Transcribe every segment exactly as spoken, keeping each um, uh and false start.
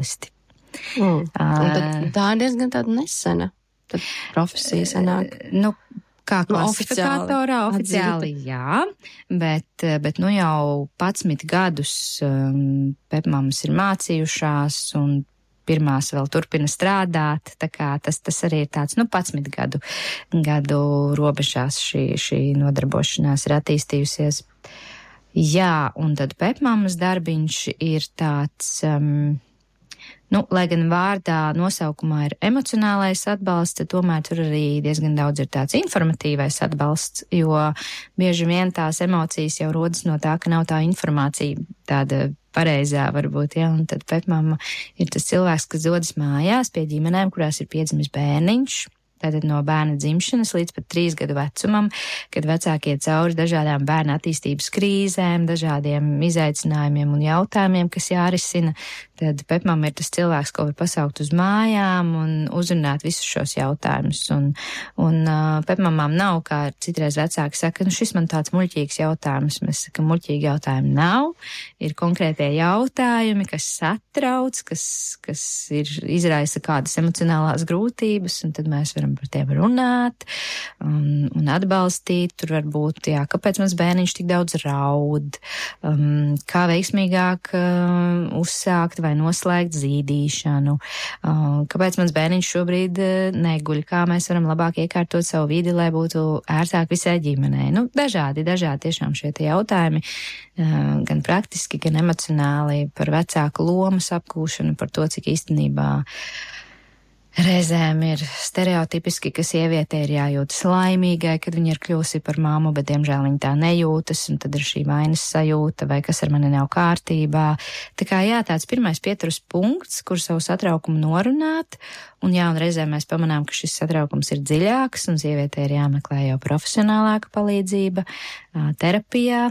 speciālisti. Mm. Un tad tā ir diezgan tāda nesena tad profesija sanāk. Nu, kā Nu, klasifikatorā oficiāli, atzīta. jā, bet, bet nu jau padsmit gadus um, pepmammas ir mācījušās un pirmās vēl turpina strādāt, tā kā tas, tas arī ir tāds, nu, padsmit gadu, gadu robežās šī, šī nodarbošanās ir attīstījusies. Jā, un tad pepmammas darbiņš ir tāds, um, nu, lai gan vārdā nosaukumā ir emocionālais atbalsts, tad tomēr tur arī diezgan daudz ir tāds informatīvais atbalsts, jo bieži vien tās emocijas jau rodas no tā, ka nav tā informācija tāda pareizā varbūt, ja, un tad pepmamma ir tas cilvēks, kas dodas mājās pie ģimenēm, kurās ir piedzimis bērniņš, tātad no bērna dzimšanas līdz pat trīs gadu vecumam, kad vecāki iet cauri dažādām bērna attīstības krīzēm, dažādiem izaicinājumiem un jautājumiem, kas jārisina, tad pepmamma ir tas cilvēks, ko var pasaukt uz mājām un uzrunāt visus šos jautājumus. Un, un uh, pepmamām nav, kā citreiz vecāki saka, nu šis man tāds muļķīgs jautājums. Mēs sakam, muļķīgi jautājumi nav, ir konkrētie jautājumi, kas satrauc, kas, kas ir izraisa kādas emocionālās grūtības, un tad mēs varam par tiem runāt un, un atbalstīt. Tur var būt, jā, kāpēc mans bērniņš tik daudz raud, um, kā veiksmīgāk uh, uzsākt vai noslēgt zīdīšanu, uh, kāpēc mans bērniņš šobrīd uh, neguļ, kā mēs varam labāk iekārtot savu vidi, lai būtu ērtāk visai ģimenei. Nu, dažādi, dažādi tiešām šie tie jautājumi, uh, gan praktiski, gan emocionāli par vecāku lomas apgūšanu, par to, cik īstenībā reizēm ir stereotipiski, ka sieviete ir jājūtas laimīgai, kad viņa ir kļūsi par māmu, bet diemžēl viņa tā nejūtas, un tad ir šī vainas sajūta, vai kas ar mani nav kārtībā. Tā kā jā, tāds pirmais pieturas punkts, kur savu satraukumu norunāt, un jā, un reizēm mēs pamanām, ka šis satraukums ir dziļāks, un sieviete ir jāmeklē jau profesionālāka palīdzība terapijā.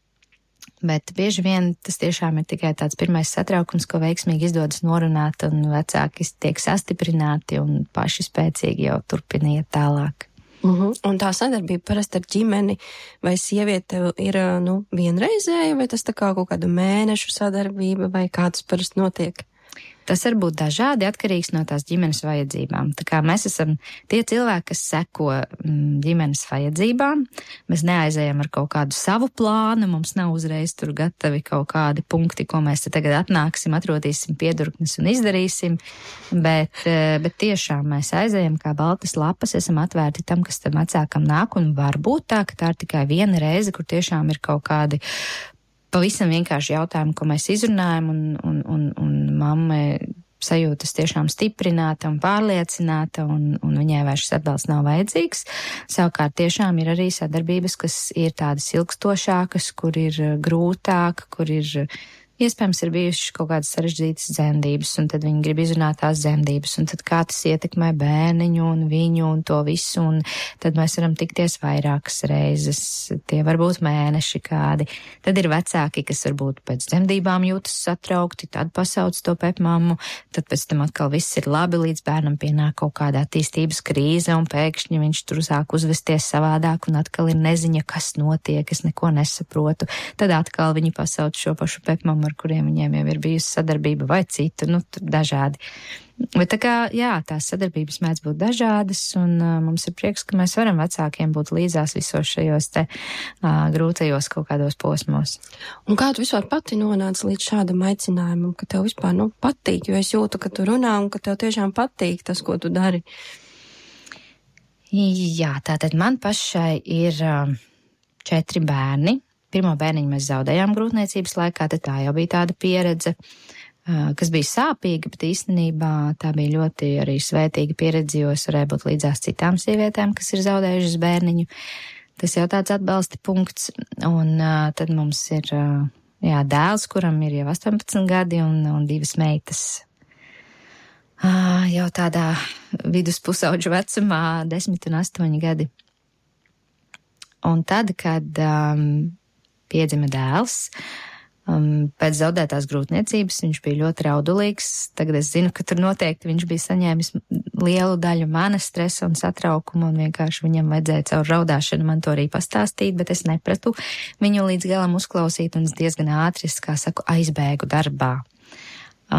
Bet bieži vien tas tiešām ir tikai tāds pirmais satraukums, ko veiksmīgi izdodas norunāt, un vecāki tiek sastiprināti un paši spēcīgi jau turpina iet tālāk. Uh-huh. Un tā sadarbība parasti ar ģimeni vai sieviete ir, nu, vienreizēja, vai tas tā kā kaut kāda mēnešu sadarbība, vai kā tas parasti notiek? Tas var būt dažādi, atkarīgs no tās ģimenes vajadzībām. Tā kā mēs esam tie cilvēki, kas seko mm, ģimenes vajadzībām, mēs neaizējam ar kaut kādu savu plānu, mums nav uzreiz tur gatavi kaut kādi punkti, ko mēs te tagad atnāksim, atrodīsim piedurknes un izdarīsim, bet, bet tiešām mēs aizējam kā baltas lapas, esam atvērti tam, kas tam vecākam nāk, un var būt tā, ka tā ir tikai viena reize, kur tiešām ir kaut kādi pavisam vienkārši jautājumi, ko mēs izrunājam, un, un, un, un mamma sajūtas tiešām stiprināta un pārliecināta, un, un viņai vairs šis atbalsts nav vajadzīgs. Savukārt tiešām ir arī sadarbības, kas ir tādas ilgstošākas, kur ir grūtāk, kur ir iespējams ir bijušas kaut kādas sarežģītas dzemdības, un tad viņi grib izrunāt tās dzemdības, un tad kā tas ietekmē bērniņu un viņu un to visu, un tad mēs varam tikties vairākas reizes, tie varbūt mēneši kādi. Tad ir vecāki, kas varbūt pēc dzemdībām jūtas satraukti, tad pasauc to pepmammu, tad pēc tam atkal viss ir labi, līdz bērnam pienāk kaut kāda attīstības krīze, un pēkšņi viņš tur sāk uzvesties savādāk, un atkal ir neziņa, kas notiek, es neko nesaprotu. Tad atkal viņi pasauc šo pašu pepmammu, ar kuriem viņiem jau ir bijusi sadarbība vai citu, nu, tur dažādi. Bet tā kā, jā, tās sadarbības mēdz būt dažādas, un uh, mums ir prieks, ka mēs varam vecākiem būt līdzās visos šajos te uh, grūtajos kaut kādos posmos. Un kā tu vispār pati nonāci līdz šādam aicinājumam, ka tev vispār, nu, patīk, jo es jūtu, ka tu runā un ka tev tiešām patīk tas, ko tu dari? Jā, tātad man pašai ir uh, četri bērni. Pirmo bērniņu mēs zaudējām grūtniecības laikā, tad tā jau bija tāda pieredze, kas bija sāpīga, bet īstenībā tā bija ļoti arī svētīga pieredze, jo es varēju būt līdzās citām sievietēm, kas ir zaudējušas bērniņu. Tas jau tāds atbalsta punkts, un tad mums ir, jā, dēls, kuram ir jau astoņpadsmit gadi, un, un divas meitas. Jau tādā viduspusauģu vecumā, desmit un astoņi gadi. Un tad, kad um, piedzima dēls, um, pēc zaudētās grūtniecības viņš bija ļoti raudulīgs. Tagad es zinu, ka tur noteikti viņš bija saņēmis lielu daļu manas stresa un satraukuma, un vienkārši viņam vajadzēja caur raudāšanu man to arī pastāstīt, bet es nepratu viņu līdz galam uzklausīt, un es diezgan ātri, es, kā saku, aizbēgu darbā.